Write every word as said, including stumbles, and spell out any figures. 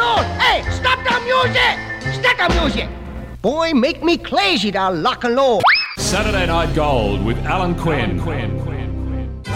alone. Hey, stop the music. Stop the music. Boy, make me crazy, that lock and load. Saturday Night Gold with Alan Quinn. Alan Quinn.